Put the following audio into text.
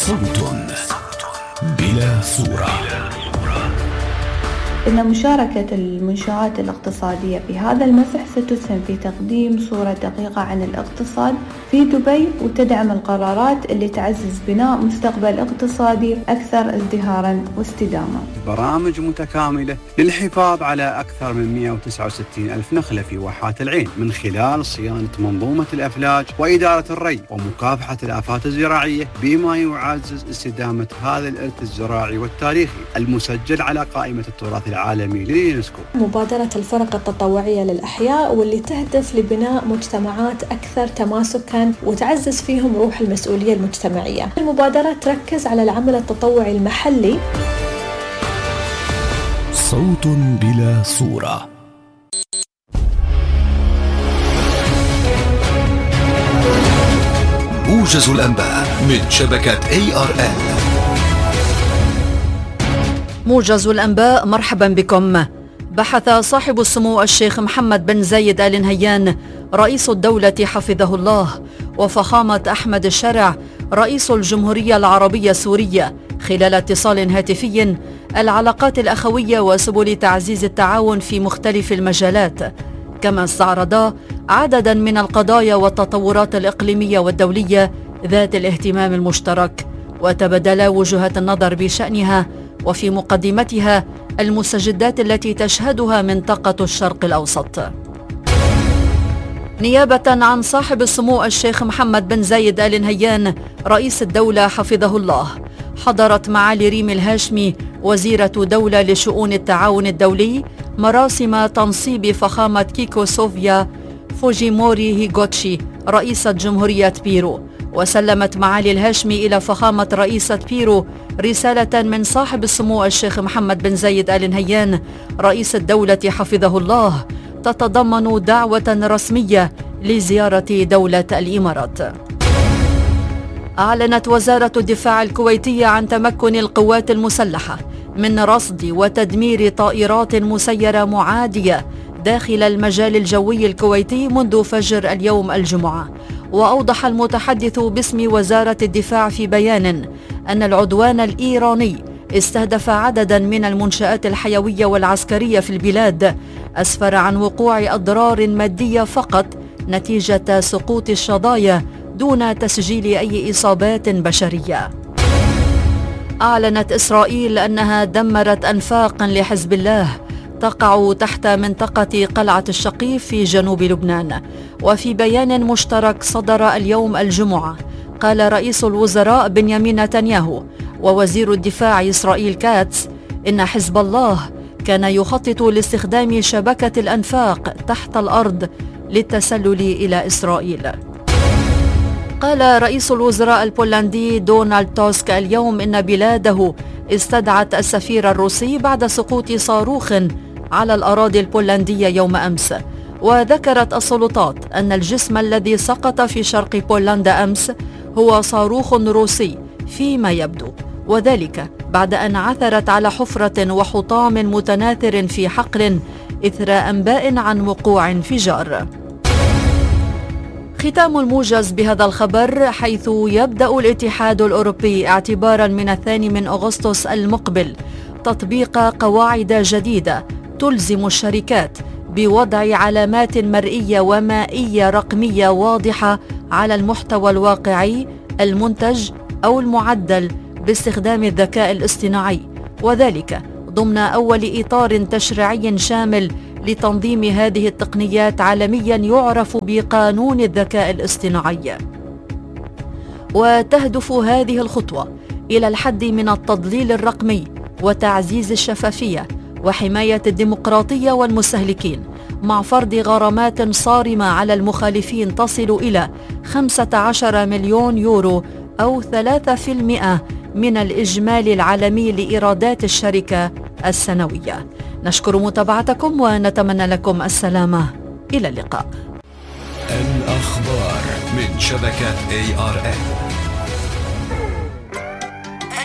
صوت بلا صورة. إن مشاركة المنشآت الاقتصادية في هذا المسح ستسهم في تقديم صورة دقيقة عن الاقتصاد في دبي، وتدعم القرارات اللي تعزز بناء مستقبل اقتصادي أكثر ازدهاراً واستدامة. برامج متكاملة للحفاظ على أكثر من 169 ألف نخلة في واحات العين من خلال صيانة منظومة الأفلاج وإدارة الري ومكافحة الآفات الزراعية، بما يعزز استدامة هذا الإرث الزراعي والتاريخي المسجل على قائمة التراث العالمي لليونسكو. مبادرة الفرق التطوعية للأحياء واللي تهدف لبناء مجتمعات أكثر تماسكاً وتعزز فيهم روح المسؤولية المجتمعية. المبادرة تركز على العمل التطوعي المحلي. صوت بلا صورة. موجز الأنباء من شبكة ARN. موجز الأنباء، مرحبا بكم. بحث صاحب السمو الشيخ محمد بن زايد آل نهيان رئيس الدولة حفظه الله وفخامة أحمد الشرع رئيس الجمهورية العربية السورية خلال اتصال هاتفي العلاقات الأخوية وسبل تعزيز التعاون في مختلف المجالات، كما استعرضا عددا من القضايا والتطورات الإقليمية والدولية ذات الاهتمام المشترك، وتبادلا وجهات النظر بشأنها وفي مقدمتها المستجدات التي تشهدها منطقة الشرق الأوسط. نيابة عن صاحب السمو الشيخ محمد بن زايد آل نهيان رئيس الدولة حفظه الله، حضرت معالي ريم الهاشمي وزيرة دولة لشؤون التعاون الدولي مراسم تنصيب فخامة كيكو صوفيا فوجيموري هيغوتشي رئيسة جمهورية بيرو، وسلمت معالي الهاشمي إلى فخامة رئيسة بيرو رسالة من صاحب السمو الشيخ محمد بن زايد آل نهيان رئيس الدولة حفظه الله تتضمن دعوة رسمية لزيارة دولة الإمارات. أعلنت وزارة الدفاع الكويتية عن تمكن القوات المسلحة من رصد وتدمير طائرات مسيرة معادية داخل المجال الجوي الكويتي منذ فجر اليوم الجمعة. وأوضح المتحدث باسم وزارة الدفاع في بيان أن العدوان الإيراني استهدف عددا من المنشآت الحيوية والعسكرية في البلاد، أسفر عن وقوع أضرار مادية فقط نتيجة سقوط الشظايا دون تسجيل أي إصابات بشرية. أعلنت إسرائيل أنها دمرت أنفاقا لحزب الله تقع تحت منطقة قلعة الشقيف في جنوب لبنان. وفي بيان مشترك صدر اليوم الجمعة، قال رئيس الوزراء بنيامين نتنياهو ووزير الدفاع إسرائيل كاتس إن حزب الله كان يخطط لاستخدام شبكة الأنفاق تحت الأرض للتسلل إلى إسرائيل. قال رئيس الوزراء البولندي دونالد توسك اليوم إن بلاده استدعت السفير الروسي بعد سقوط صاروخ على الأراضي البولندية يوم أمس. وذكرت السلطات أن الجسم الذي سقط في شرق بولندا أمس هو صاروخ روسي فيما يبدو، وذلك بعد أن عثرت على حفرة وحطام متناثر في حقل إثر أنباء عن وقوع انفجار. ختام الموجز بهذا الخبر، حيث يبدأ الاتحاد الأوروبي اعتبارا من 2 أغسطس المقبل تطبيق قواعد جديدة تلزم الشركات بوضع علامات مرئية ومائية رقمية واضحة على المحتوى الواقعي المنتج أو المعدل باستخدام الذكاء الاصطناعي، وذلك ضمن أول إطار تشريعي شامل لتنظيم هذه التقنيات عالميا يعرف بقانون الذكاء الاصطناعي. وتهدف هذه الخطوة إلى الحد من التضليل الرقمي وتعزيز الشفافية وحماية الديمقراطية والمستهلكين، مع فرض غرامات صارمة على المخالفين تصل إلى 15 مليون يورو أو 3% من الإجمالي العالمي لإيرادات الشركة السنوية. نشكر متابعتكم ونتمنى لكم السلامة. إلى اللقاء. الأخبار من شبكة ARN.